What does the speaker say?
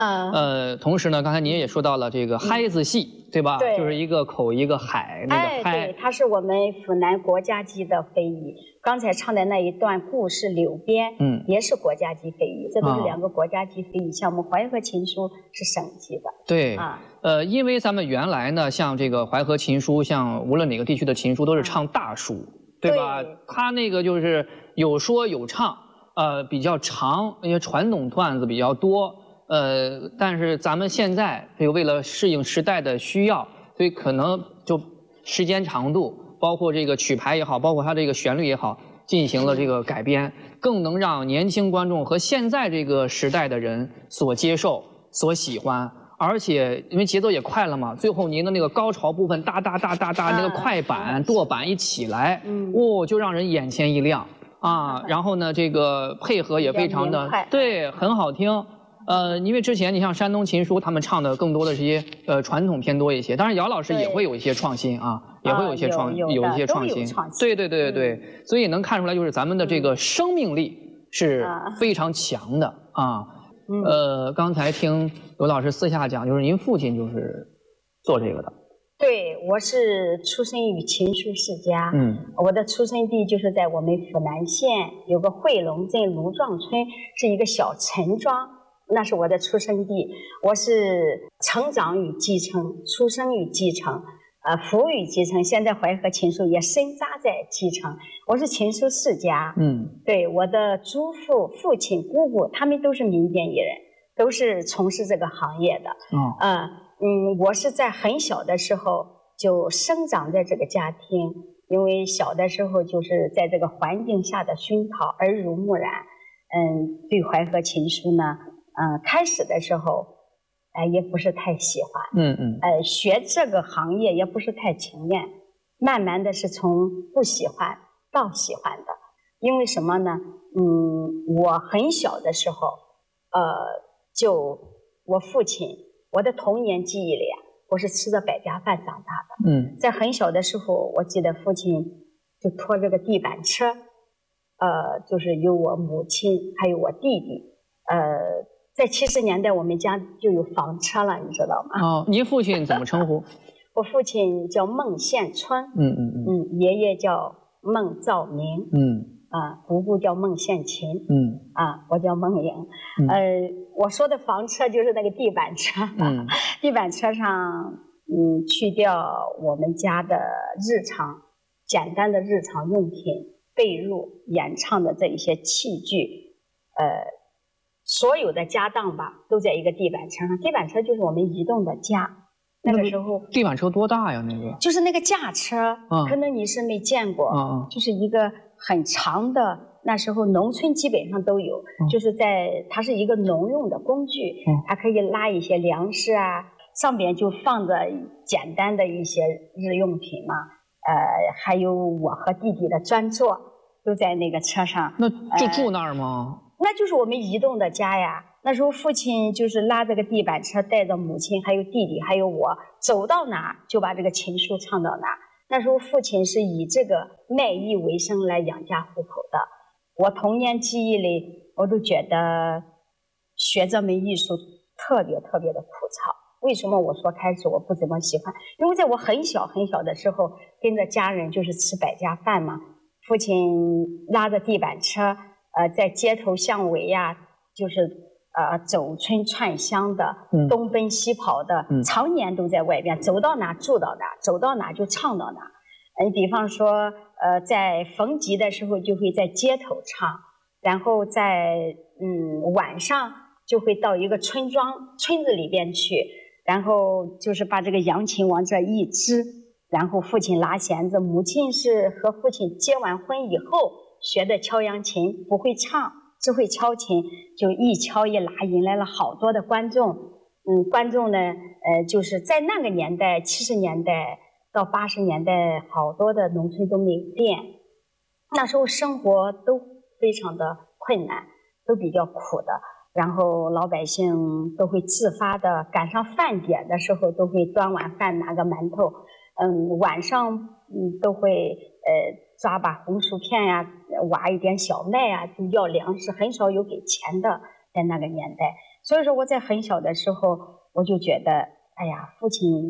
同时呢，刚才您也说到了这个嗨子戏，对吧？ 对， 就是一个口一个海，那个嗨。 对，它是我们府南国家级的非遗。刚才唱的那一段故事《柳边》，也是国家级非遗，这都是2个国家级非遗项目。淮河琴书是省级的。 对，因为咱们原来呢，像这个淮河琴书，像无论哪个地区的琴书都是唱大书，对吧？它那个就是有说有唱，比较长，因为传统段子比较多。但是咱们现在这个为了适应时代的需要，所以可能就时间长度，包括这个曲牌也好，包括它这个旋律也好，进行了这个改编，更能让年轻观众和现在这个时代的人所接受、所喜欢。而且因为节奏也快了嘛，最后您的那个高潮部分，哒哒哒哒哒，那个快板、舵板一起来，就让人眼前一亮啊。然后呢，这个配合也非常的对，很好听。因为之前你像山东琴书，他们唱的更多的是一些传统偏多一些，当然姚老师也会有一些创新啊，也会有一些创新。对，所以能看出来就是咱们的这个生命力是非常强的啊。刚才听刘老师私下讲，就是您父亲就是做这个的。 对，我是出生于琴书世家。我的出生地就是在我们府南县有个惠龙镇卢庄村，是一个小陈庄。那是我的出生地，我是成长于基层，出生于基层，服务于基层。现在淮河琴书也深扎在基层。我是琴书世家，对，我的祖父、父亲、姑姑，他们都是民间艺人，都是从事这个行业的。我是在很小的时候就生长在这个家庭，因为小的时候就是在这个环境下的熏陶，耳濡目染。对淮河琴书呢。开始的时候，也不是太喜欢，学这个行业也不是太情愿，慢慢的是从不喜欢到喜欢的。因为什么呢？我很小的时候，我父亲，我的童年记忆里啊，我是吃着百家饭长大的。在很小的时候，我记得父亲就拖着个地板车，就是有我母亲还有我弟弟，在70年代，我们家就有房车了，你知道吗？ 您父亲怎么称呼？ 我父亲叫孟宪春，爷爷叫孟兆明，姑姑叫孟宪琴，我叫孟颖。我说的房车就是那个地板车，地板车上，去掉我们家的简单的日常用品、被褥、演唱的这一些器具，所有的家当吧，都在一个地板车上。地板车就是我们移动的家。那个时候， 地板车多大呀？那个就是那个架车，可能你是没见过，就是一个很长的。那时候农村基本上都有，就是它是一个农用的工具，它可以拉一些粮食啊，上边就放着简单的一些日用品嘛，还有我和弟弟的专座都在那个车上。 那就住那儿吗？ 那就是我们移动的家呀。那时候父亲就是拉这个地板车，带着母亲还有弟弟还有我，走到哪就把这个琴书唱到哪。那时候父亲是以这个卖艺为生来养家糊口的。我童年记忆里，我都觉得学这门艺术特别特别的枯燥。为什么我说开始我不怎么喜欢？因为在我很小很小的时候，跟着家人就是吃百家饭嘛，父亲拉着地板车，在街头巷尾呀，就是走村串乡的，东奔西跑的，常年都在外边，走到哪住到哪，走到哪就唱到哪。你比方说，在逢集的时候就会在街头唱，然后在晚上就会到一个村子里边去，然后就是把这个扬琴往这一支，然后父亲拉弦子，母亲是和父亲结完婚以后学的敲扬琴，不会唱，只会敲琴，就一敲一拉，引来了好多的观众。观众呢，就是在那个年代，70年代到80年代，好多的农村都没有电，那时候生活都非常的困难，都比较苦的。然后老百姓都会自发的，赶上饭点的时候都会端碗饭，拿个馒头。晚上都会抓把红薯片呀，挖一点小麦呀，就要粮食，很少有给钱的，在那个年代。 所以说我在很小的时候，我就觉得，哎呀，父亲